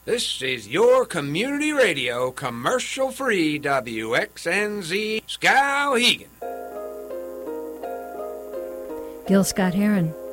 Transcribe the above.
This is your community radio, commercial-free WXNZ Skowhegan. Gil Scott-Heron.